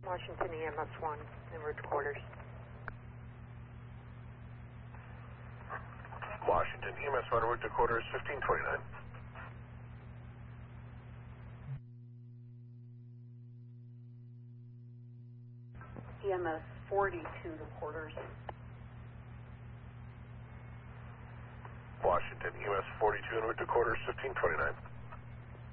Washington EMS 1, en route to quarters. Washington EMS 1, en route to quarters, 1529. EMS 42 to quarters. Washington EMS 42, en route to quarters, 1529.